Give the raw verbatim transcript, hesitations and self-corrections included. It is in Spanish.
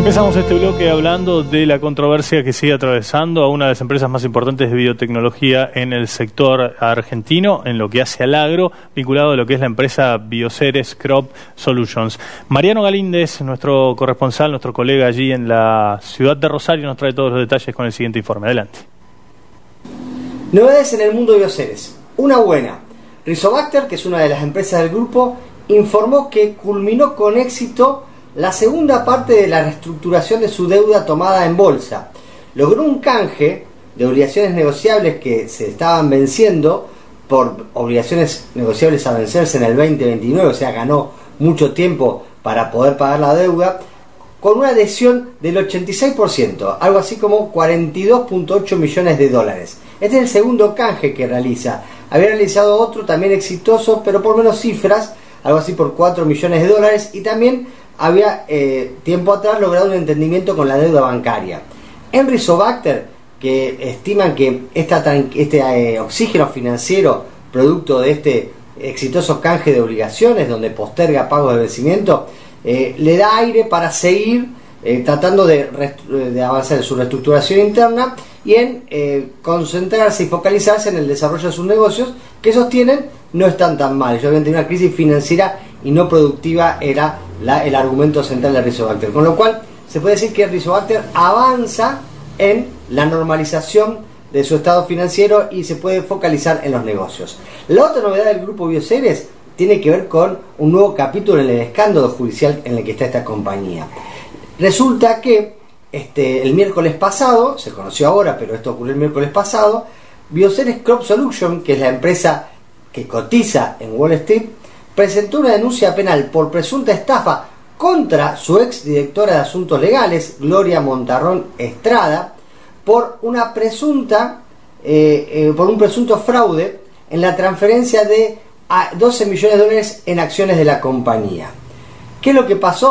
Empezamos este bloque hablando de la controversia que sigue atravesando a una de las empresas más importantes de biotecnología en el sector argentino, en lo que hace al agro, vinculado a lo que es la empresa Bioceres Crop Solutions. Mariano Galíndez, nuestro corresponsal, nuestro colega allí en la ciudad de Rosario, nos trae todos los detalles con el siguiente informe. Adelante. Novedades en el mundo de Bioceres. Una buena. Rizobacter, que es una de las empresas del grupo, informó que culminó con éxito la segunda parte de la reestructuración de su deuda tomada en bolsa. Logró un canje de obligaciones negociables que se estaban venciendo por obligaciones negociables a vencerse en el veinte veintinueve, o sea, ganó mucho tiempo para poder pagar la deuda, con una adhesión del ochenta y seis por ciento, algo así como cuarenta y dos punto ocho millones de dólares. Este es el segundo canje que realiza. Había realizado otro también exitoso, pero por menos cifras, algo así por cuatro millones de dólares, y también había eh, tiempo atrás logrado un entendimiento con la deuda bancaria. En Rizobacter, que estiman que esta, este eh, oxígeno financiero producto de este exitoso canje de obligaciones, donde posterga pagos de vencimiento, eh, le da aire para seguir eh, tratando de, de avanzar en su reestructuración interna y en eh, concentrarse y focalizarse en el desarrollo de sus negocios, que sostienen no están tan mal. Ellos habían tenido una crisis financiera y no productiva, era la, el argumento central de Rizobacter. Con lo cual, se puede decir que Rizobacter avanza en la normalización de su estado financiero y se puede focalizar en los negocios. La otra novedad del grupo Bioceres tiene que ver con un nuevo capítulo en el escándalo judicial en el que está esta compañía. Resulta que este, el miércoles pasado, se conoció ahora, pero esto ocurrió el miércoles pasado, Bioceres Crop Solutions, que es la empresa que cotiza en Wall Street, presentó una denuncia penal por presunta estafa contra su ex directora de Asuntos Legales, Gloria Montarrón Estrada, por una presunta eh, eh, por un presunto fraude en la transferencia de doce millones de dólares en acciones de la compañía. ¿Qué es lo que pasó?